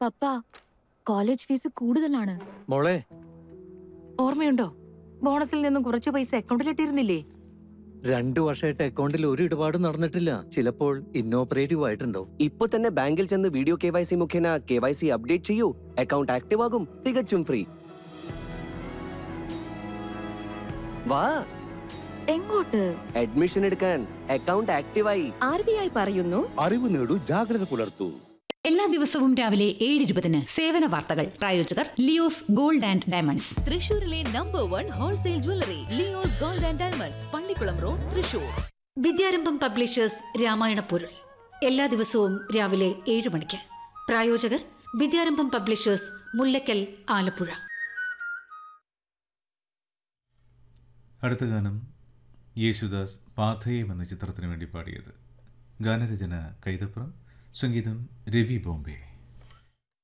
പപ്പ, college fees കൂടുതലാണ്. മോളെ, ഓർമ്മയുണ്ടോ? ബോണസിൽ നിന്നും കുറച്ച് പൈസ അക്കൗണ്ടിലിട്ടിരുന്നില്ലേ? 2 വർഷമായിട്ട് അക്കൗണ്ടിൽ ഒരു ഇടപാടും നടന്നിട്ടില്ല. ചിലപ്പോൾ ഇന്നോപ്പറേറ്റീവ് ആയിട്ടുണ്ടോ? ഇപ്പൊ തന്നെ ബാങ്കിൽ ചെന്ന് വീഡിയോ KYC മുഖേന KYC അപ്ഡേറ്റ് ചെയ്യൂ. അക്കൗണ്ട് ആക്റ്റീവ് ആകും, തികച്ചും ഫ്രീ. വാ, എങ്ങോട്ട്? അഡ്മിഷൻ എടുക്കാൻ. അക്കൗണ്ട് ആക്റ്റീവായി. RBI പറയുന്നു, അറിവ് നേടൂ, ജാഗ്രത പുലർത്തൂ. എല്ലാ ദിവസവും രാവിലെ 7:20 സേവന വാർത്തകൾ. പ്രായോജകർ ലിയോസ് ഗോൾഡ് ആൻഡ് ഡയമണ്ട്സ്, തൃശൂരിലെ number 1 wholesale jewellery Leo's gold and diamonds, Pallikkulam road, Thrissur. Vidyarambham publishers Ramayana പൊരുൾ എല്ലാ ദിവസവും രാവിലെ 7 മണിക്ക്. പ്രായോജകർ വിദ്യാരംഭം പബ്ലിഷേഴ്സ്, മുല്ലക്കൽ, ആലപ്പുഴ. അടുത്ത ഗാനം യേശുദാസ് പാഥേയം എന്ന ചിത്രത്തിന് വേണ്ടി പാടിയത്. ഗാനരചന കൈതപ്രം, സംഗീതം രവി ബോംബെ.